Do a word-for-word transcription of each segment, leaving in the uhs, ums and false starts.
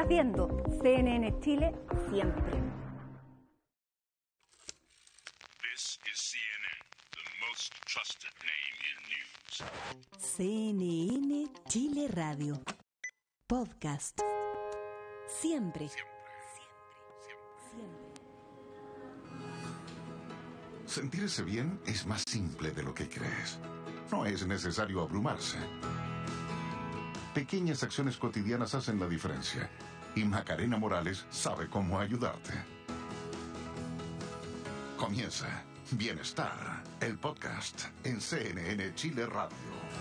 Estás viendo C N N Chile siempre. This is C N N, the most trusted name in news. C N N Chile Radio. Podcast. Siempre. Sentirse bien es más simple de lo que crees. No es necesario abrumarse. Pequeñas acciones cotidianas hacen la diferencia. Y Macarena Morales sabe cómo ayudarte. Comienza Bienestar, el podcast en C N N Chile Radio.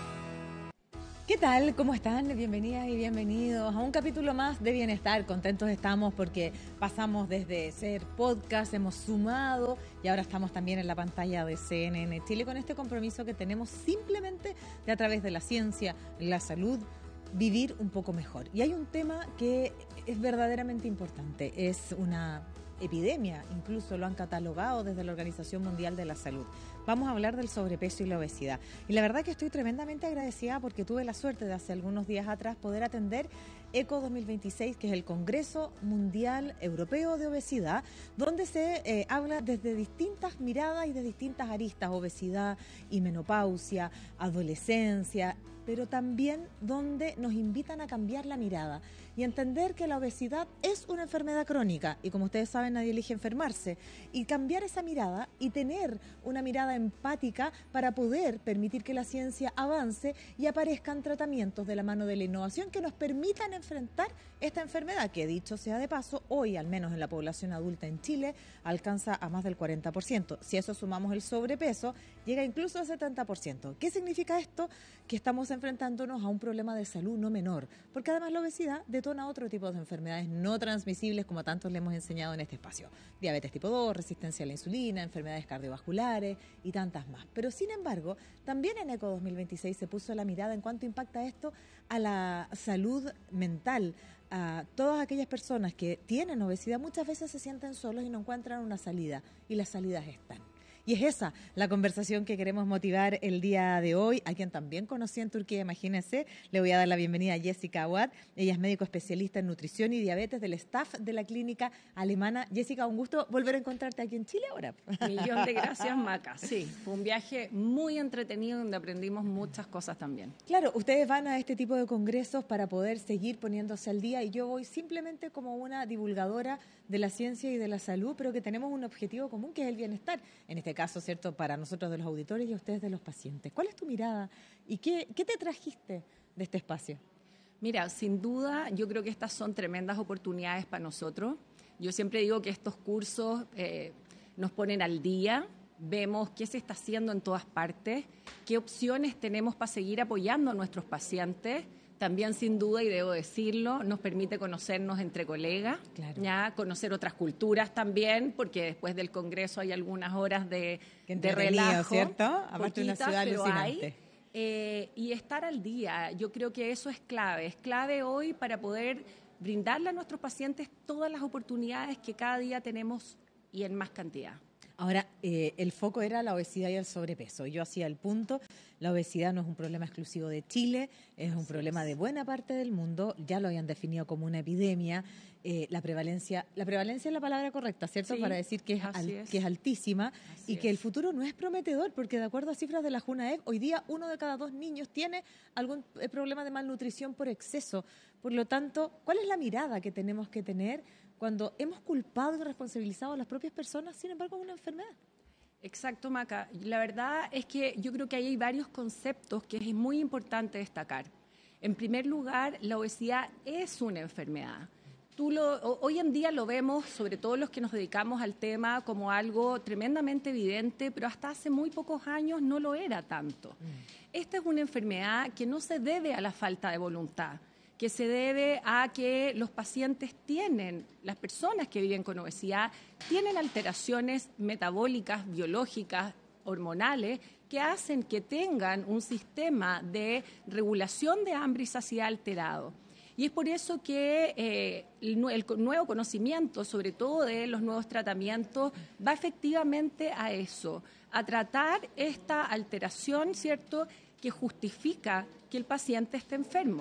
¿Qué tal? ¿Cómo están? Bienvenidas y bienvenidos a un capítulo más de Bienestar. Contentos estamos porque pasamos desde ser podcast, hemos sumado y ahora estamos también en la pantalla de C N N Chile con este compromiso que tenemos simplemente de a través de la ciencia, la salud, vivir un poco mejor. Y hay un tema que es verdaderamente importante, es una epidemia, incluso lo han catalogado desde la Organización Mundial de la Salud. Vamos a hablar del sobrepeso y la obesidad. Y la verdad que estoy tremendamente agradecida porque tuve la suerte de hace algunos días atrás poder atender ECO dos mil veintiséis, que es el Congreso Mundial Europeo de Obesidad, donde se eh, habla desde distintas miradas y de distintas aristas, obesidad y menopausia, adolescencia, pero también donde nos invitan a cambiar la mirada y entender que la obesidad es una enfermedad crónica y, como ustedes saben, nadie elige enfermarse, y cambiar esa mirada y tener una mirada empática para poder permitir que la ciencia avance y aparezcan tratamientos de la mano de la innovación que nos permitan enfrentar esta enfermedad que, dicho sea de paso, hoy al menos en la población adulta en Chile alcanza a más del cuarenta por ciento. Si a eso sumamos el sobrepeso, llega incluso al setenta por ciento. ¿Qué significa esto? Que estamos enfrentándonos a un problema de salud no menor, porque además la obesidad detona otro tipo de enfermedades no transmisibles, como tantos le hemos enseñado en este espacio: diabetes tipo dos, resistencia a la insulina, enfermedades cardiovasculares y tantas más. Pero sin embargo, también en ECO dos mil veintiséis se puso la mirada en cuánto impacta esto a la salud mental. A todas aquellas personas que tienen obesidad muchas veces se sienten solos y no encuentran una salida, y las salidas están. Y es esa la conversación que queremos motivar el día de hoy, a quien también conocí en Turquía, imagínense. Le voy a dar la bienvenida a Jessica Awad. Ella es médico especialista en nutrición y diabetes del staff de la clínica alemana. Jessica, un gusto volver a encontrarte aquí en Chile ahora. Millón de gracias, Maca. Sí, fue un viaje muy entretenido donde aprendimos muchas cosas también. Claro, ustedes van a este tipo de congresos para poder seguir poniéndose al día, y yo voy simplemente como una divulgadora de la ciencia y de la salud, pero que tenemos un objetivo común, que es el bienestar. En este caso, ¿cierto?, para nosotros de los auditores y ustedes de los pacientes. ¿Cuál es tu mirada y qué, qué te trajiste de este espacio? Mira, sin duda, yo creo que estas son tremendas oportunidades para nosotros. Yo siempre digo que estos cursos eh, nos ponen al día, vemos qué se está haciendo en todas partes, qué opciones tenemos para seguir apoyando a nuestros pacientes. También, sin duda, y debo decirlo, nos permite conocernos entre colegas, claro. Ya conocer otras culturas también, porque después del Congreso hay algunas horas de, de relajo, ¿cierto? Aparte de una ciudad alucinante. Hay, eh, y estar al día, yo creo que eso es clave. Es clave hoy para poder brindarle a nuestros pacientes todas las oportunidades que cada día tenemos y en más cantidad. Ahora, eh, el foco era la obesidad y el sobrepeso. Yo hacía el punto: la obesidad no es un problema exclusivo de Chile, es un problema de buena parte del mundo. Ya lo habían definido como una epidemia. Eh, la prevalencia, la prevalencia es la palabra correcta, ¿cierto? Sí, para decir que es, al, es. que es altísima. Así y que es. El futuro no es prometedor, porque de acuerdo a cifras de la JUNAEV, hoy día uno de cada dos niños tiene algún problema de malnutrición por exceso. Por lo tanto, ¿cuál es la mirada que tenemos que tener cuando hemos culpado y responsabilizado a las propias personas, sin embargo, de una enfermedad? Exacto, Maca. La verdad es que yo creo que ahí hay varios conceptos que es muy importante destacar. En primer lugar, la obesidad es una enfermedad. Tú lo, hoy en día lo vemos, sobre todo los que nos dedicamos al tema, como algo tremendamente evidente, pero hasta hace muy pocos años no lo era tanto. Mm. Esta es una enfermedad que no se debe a la falta de voluntad, que se debe a que los pacientes tienen, las personas que viven con obesidad, tienen alteraciones metabólicas, biológicas, hormonales, que hacen que tengan un sistema de regulación de hambre y saciedad alterado. Y es por eso que eh, el, el nuevo conocimiento, sobre todo de los nuevos tratamientos, va efectivamente a eso, a tratar esta alteración, ¿cierto?, que justifica que el paciente esté enfermo.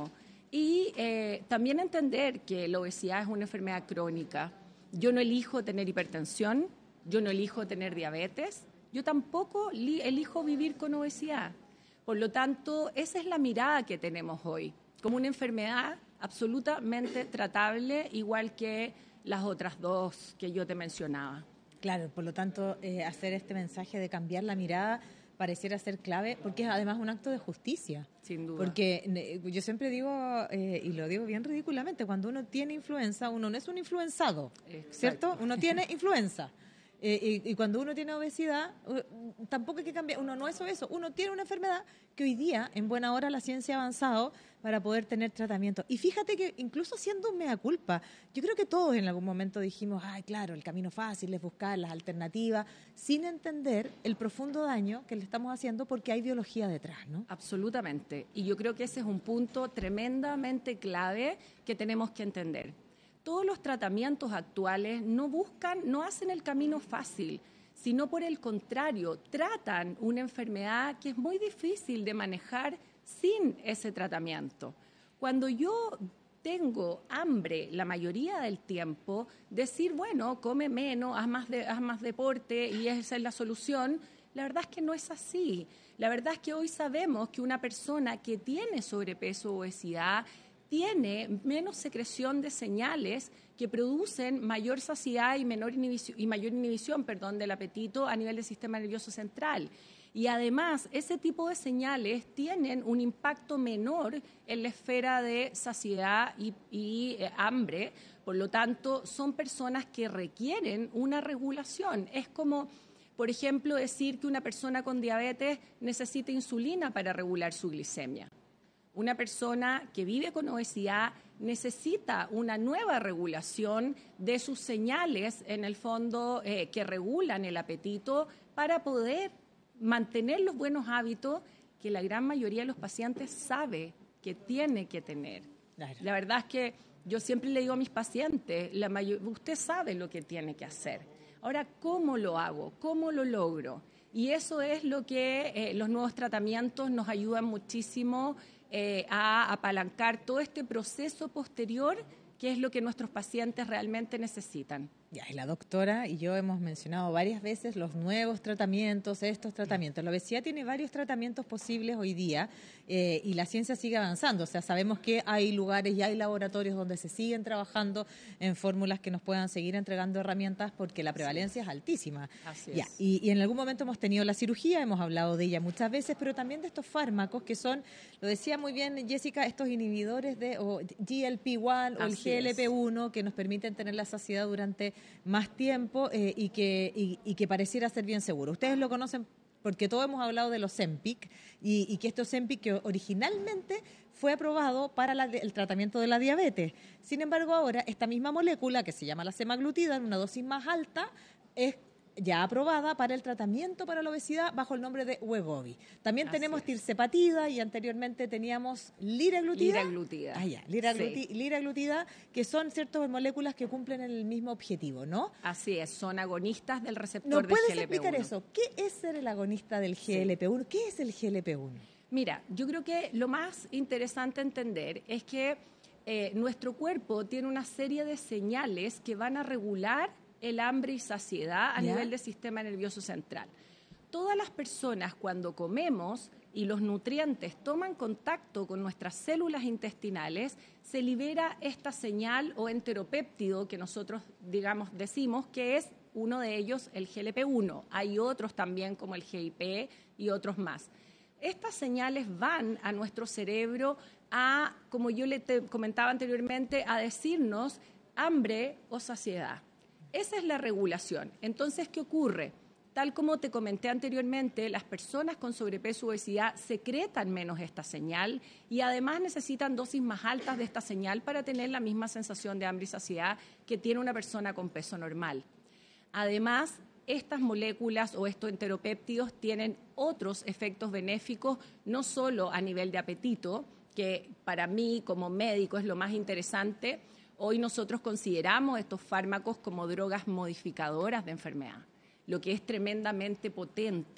Y eh, también entender que la obesidad es una enfermedad crónica. Yo no elijo tener hipertensión, yo no elijo tener diabetes, yo tampoco li- elijo vivir con obesidad. Por lo tanto, esa es la mirada que tenemos hoy, como una enfermedad absolutamente tratable, igual que las otras dos que yo te mencionaba. Claro, por lo tanto, eh, hacer este mensaje de cambiar la mirada pareciera ser clave, porque es además un acto de justicia. Sin duda. Porque eh, yo siempre digo, eh, y lo digo bien ridículamente, cuando uno tiene influenza, uno no es un influenzado, Exacto. ¿cierto? Uno tiene influenza. Eh, y, y cuando uno tiene obesidad, uh, tampoco hay que cambiar, uno no es obeso, uno tiene una enfermedad que hoy día, en buena hora, la ciencia ha avanzado para poder tener tratamiento. Y fíjate que incluso siendo un mea culpa, yo creo que todos en algún momento dijimos, ay, claro, el camino fácil es buscar las alternativas, sin entender el profundo daño que le estamos haciendo porque hay biología detrás, ¿no? Absolutamente. Y yo creo que ese es un punto tremendamente clave que tenemos que entender. Todos los tratamientos actuales no buscan, no hacen el camino fácil, sino por el contrario, tratan una enfermedad que es muy difícil de manejar sin ese tratamiento. Cuando yo tengo hambre la mayoría del tiempo, decir, bueno, come menos, haz más, de, haz más deporte y esa es la solución, la verdad es que no es así. La verdad es que hoy sabemos que una persona que tiene sobrepeso o obesidad tiene menos secreción de señales que producen mayor saciedad y, menor inhibición, y mayor inhibición perdón, del apetito a nivel del sistema nervioso central. Y además, ese tipo de señales tienen un impacto menor en la esfera de saciedad y, y eh, hambre. Por lo tanto, son personas que requieren una regulación. Es como, por ejemplo, decir que una persona con diabetes necesita insulina para regular su glicemia. Una persona que vive con obesidad necesita una nueva regulación de sus señales, en el fondo, eh, que regulan el apetito para poder mantener los buenos hábitos que la gran mayoría de los pacientes sabe que tiene que tener. Claro. La verdad es que yo siempre le digo a mis pacientes, la mayor, usted sabe lo que tiene que hacer. Ahora, ¿cómo lo hago? ¿Cómo lo logro? Y eso es lo que eh, los nuevos tratamientos nos ayudan muchísimo Eh, a apalancar todo este proceso posterior, que es lo que nuestros pacientes realmente necesitan. Ya, y la doctora y yo hemos mencionado varias veces los nuevos tratamientos, estos tratamientos. La obesidad tiene varios tratamientos posibles hoy día eh, y la ciencia sigue avanzando. O sea, sabemos que hay lugares y hay laboratorios donde se siguen trabajando en fórmulas que nos puedan seguir entregando herramientas porque la prevalencia sí. es altísima. Así ya, es. Y, y en algún momento hemos tenido la cirugía, hemos hablado de ella muchas veces, pero también de estos fármacos que son, lo decía muy bien Jessica, estos inhibidores de o G L P uno o el G L P uno que nos permiten tener la saciedad durante más tiempo eh, y, que, y, y que pareciera ser bien seguro. Ustedes lo conocen porque todos hemos hablado de los Ozempic y, y que este Ozempic que originalmente fue aprobado para la, el tratamiento de la diabetes. Sin embargo, ahora esta misma molécula que se llama la semaglutida en una dosis más alta es ya aprobada para el tratamiento para la obesidad bajo el nombre de Wegovy. También Así tenemos es. tirzepatida y anteriormente teníamos liraglutida. Liraglutida. Ah, ya, liragluti, sí. liraglutida, que son ciertas moléculas que cumplen el mismo objetivo, ¿no? Así es, son agonistas del receptor ¿No del puedes G L P uno? explicar eso? ¿Qué es ser el agonista del G L P uno? Sí. ¿Qué es el G L P uno? Mira, yo creo que lo más interesante entender es que eh, nuestro cuerpo tiene una serie de señales que van a regular el hambre y saciedad a ¿Ya? nivel del sistema nervioso central. Todas las personas cuando comemos y los nutrientes toman contacto con nuestras células intestinales, se libera esta señal o enteropéptido que nosotros, digamos, decimos que es uno de ellos el G L P uno. Hay otros también como el G I P y otros más. Estas señales van a nuestro cerebro a, como yo le te comentaba anteriormente, a decirnos hambre o saciedad. Esa es la regulación. Entonces, ¿qué ocurre? Tal como te comenté anteriormente, las personas con sobrepeso o obesidad secretan menos esta señal y además necesitan dosis más altas de esta señal para tener la misma sensación de hambre y saciedad que tiene una persona con peso normal. Además, estas moléculas o estos enteropéptidos tienen otros efectos benéficos, no solo a nivel de apetito, que para mí como médico es lo más interesante. Hoy nosotros consideramos estos fármacos como drogas modificadoras de enfermedad, lo que es tremendamente potente,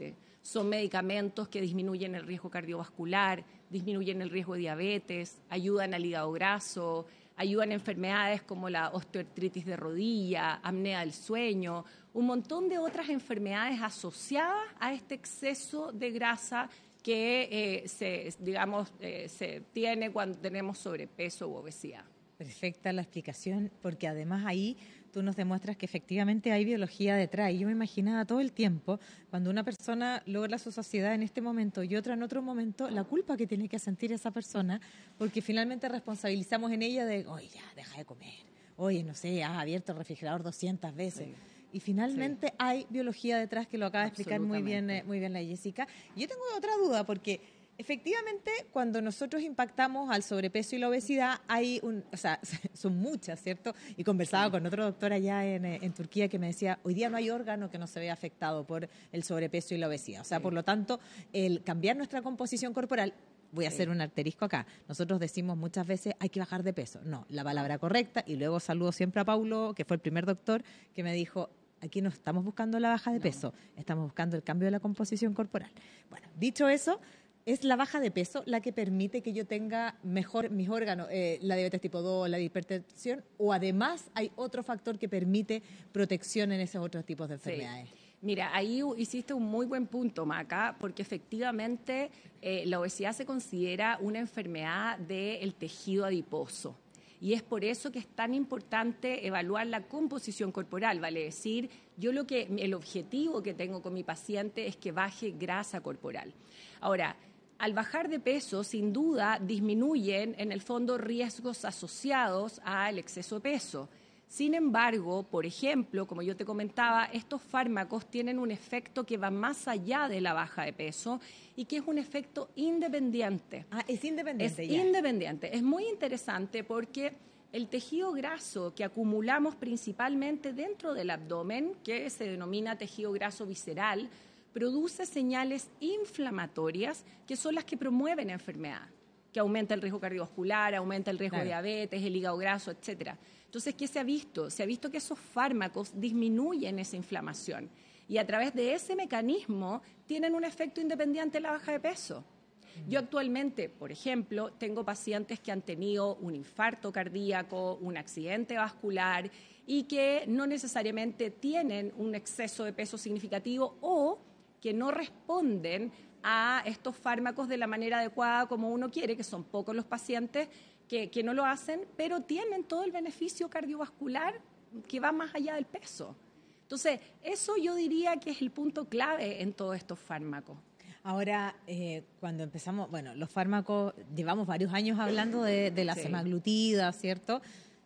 Son medicamentos que disminuyen el riesgo cardiovascular, disminuyen el riesgo de diabetes, ayudan al hígado graso, ayudan a enfermedades como la osteoartritis de rodilla, apnea del sueño, un montón de otras enfermedades asociadas a este exceso de grasa que eh, se, digamos, eh, se tiene cuando tenemos sobrepeso u obesidad. Perfecta la explicación, porque además ahí tú nos demuestras que efectivamente hay biología detrás. Y yo me imaginaba todo el tiempo, cuando una persona logra su saciedad en este momento y otra en otro momento, la culpa que tiene que sentir esa persona, porque finalmente responsabilizamos en ella de, oye, ya, deja de comer. Oye, no sé, has abierto el refrigerador doscientas veces. Sí. Y finalmente sí. hay biología detrás, que lo acaba de explicar muy bien, eh, muy bien la Jessica. Yo tengo otra duda, porque efectivamente, cuando nosotros impactamos al sobrepeso y la obesidad, hay un, o sea, son muchas, ¿cierto? Y conversaba sí. con otro doctor allá en, en Turquía que me decía, hoy día no hay órgano que no se vea afectado por el sobrepeso y la obesidad. O sea, sí. por lo tanto, el cambiar nuestra composición corporal, voy a sí. hacer un asterisco acá, nosotros decimos muchas veces hay que bajar de peso. No, la palabra correcta, y luego saludo siempre a Paulo, que fue el primer doctor, que me dijo, aquí no estamos buscando la baja de peso, no. estamos buscando el cambio de la composición corporal. Bueno, dicho eso, ¿es la baja de peso la que permite que yo tenga mejor mis órganos, eh, la diabetes tipo dos, la hipertensión, o además hay otro factor que permite protección en esos otros tipos de enfermedades? Sí. Mira, ahí hiciste un muy buen punto, Maca, porque efectivamente eh, la obesidad se considera una enfermedad del tejido adiposo. Y es por eso que es tan importante evaluar la composición corporal, vale decir, yo lo que, el objetivo que tengo con mi paciente es que baje grasa corporal. Ahora, al bajar de peso, sin duda, disminuyen en el fondo riesgos asociados al exceso de peso. Sin embargo, por ejemplo, como yo te comentaba, estos fármacos tienen un efecto que va más allá de la baja de peso y que es un efecto independiente. Ah, es independiente. Es ya. independiente. Es muy interesante porque el tejido graso que acumulamos principalmente dentro del abdomen, que se denomina tejido graso visceral, produce señales inflamatorias que son las que promueven enfermedad, que aumenta el riesgo cardiovascular, aumenta el riesgo claro. de diabetes, el hígado graso, etcétera. Entonces, ¿qué se ha visto? Se ha visto que esos fármacos disminuyen esa inflamación y a través de ese mecanismo tienen un efecto independiente en la baja de peso. Yo actualmente, por ejemplo, tengo pacientes que han tenido un infarto cardíaco, un accidente vascular y que no necesariamente tienen un exceso de peso significativo o que no responden a estos fármacos de la manera adecuada como uno quiere, que son pocos los pacientes que, que no lo hacen, pero tienen todo el beneficio cardiovascular que va más allá del peso. Entonces, eso yo diría que es el punto clave en todos estos fármacos. Ahora, eh, cuando empezamos, bueno, los fármacos, llevamos varios años hablando de, de la sí. semaglutida, ¿cierto?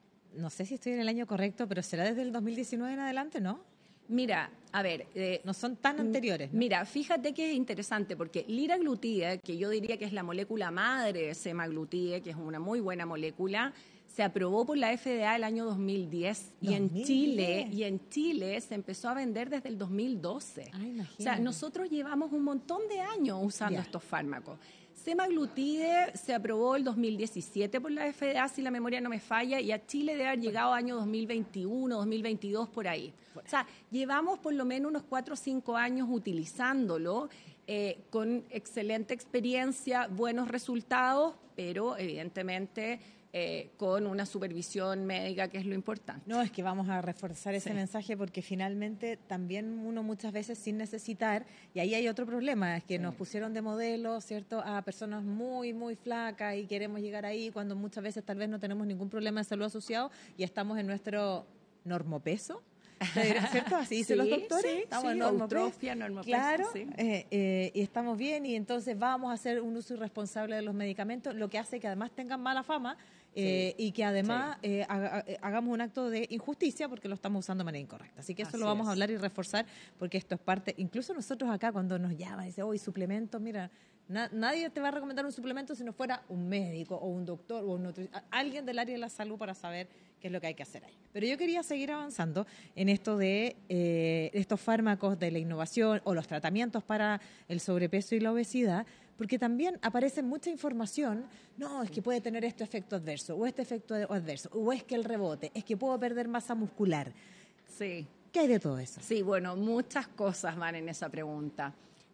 No sé si estoy en el año correcto, pero será desde el dos mil diecinueve en adelante, ¿no? Mira, a ver... Eh, no son tan anteriores, ¿no? Mira, fíjate que es interesante porque liraglutide, que yo diría que es la molécula madre de semaglutide, que es una muy buena molécula, se aprobó por la F D A el año dos mil diez y en Chile y en Chile se empezó a vender desde el dos mil doce. Ay, o sea, nosotros llevamos un montón de años usando yeah. estos fármacos. Semaglutide se aprobó el dos mil diecisiete por la F D A, si la memoria no me falla, y a Chile debe haber llegado año dos mil veintiuno, dos mil veintidós, por ahí. O sea, llevamos por lo menos unos cuatro o cinco años utilizándolo, eh, con excelente experiencia, buenos resultados, pero evidentemente... Eh, con una supervisión médica, que es lo importante. No, es que vamos a reforzar ese sí. mensaje porque finalmente también uno muchas veces sin necesitar, y ahí hay otro problema, es que sí. nos pusieron de modelo, ¿cierto?, a personas muy, muy flacas y queremos llegar ahí cuando muchas veces tal vez no tenemos ningún problema de salud asociado y estamos en nuestro normopeso. ¿Cierto? Así dicen sí, los doctores. Sí, estamos sí, en eutrofia, normopeso. Claro, sí. eh, eh, y estamos bien y entonces vamos a hacer un uso irresponsable de los medicamentos, lo que hace que además tengan mala fama eh, sí. y que además sí. eh, haga, hagamos un acto de injusticia porque lo estamos usando de manera incorrecta. Así que eso Así lo vamos es. a hablar y reforzar porque esto es parte, incluso nosotros acá cuando nos llaman y dicen, hoy suplementos, mira, na, nadie te va a recomendar un suplemento si no fuera un médico o un doctor o un nutricionista, alguien del área de la salud para saber qué es lo que hay que hacer ahí. Pero yo quería seguir avanzando en esto de eh, estos fármacos de la innovación o los tratamientos para el sobrepeso y la obesidad, porque también aparece mucha información, no, es que puede tener este efecto adverso, o este efecto adverso, o es que el rebote, es que puedo perder masa muscular. Sí. ¿Qué hay de todo eso? Sí, bueno, muchas cosas van en esa pregunta.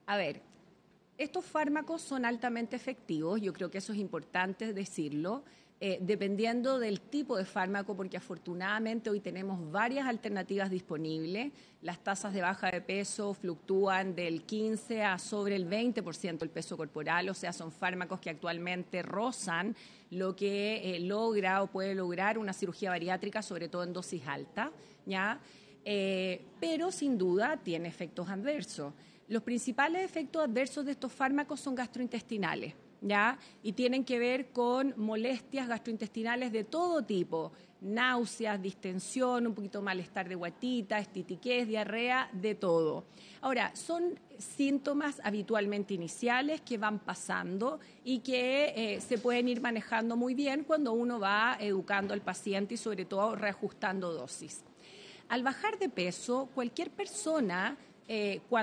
A ver, estos fármacos son altamente efectivos, yo creo que eso es importante decirlo, eh, dependiendo del tipo de fármaco, porque afortunadamente hoy tenemos varias alternativas disponibles. Las tasas de baja de peso fluctúan del quince a sobre el veinte por ciento del peso corporal, o sea, son fármacos que actualmente rozan lo que eh, logra o puede lograr una cirugía bariátrica, sobre todo en dosis alta, ¿ya? Eh, pero sin duda tiene efectos adversos. Los principales efectos adversos de estos fármacos son gastrointestinales, ¿ya? Y tienen que ver con molestias gastrointestinales de todo tipo, náuseas, distensión, un poquito malestar de guatita, estitiquez, diarrea, de todo. Ahora, son síntomas habitualmente iniciales que van pasando y que eh, se pueden ir manejando muy bien cuando uno va educando al paciente y sobre todo reajustando dosis. Al bajar de peso, cualquier persona, eh, cuando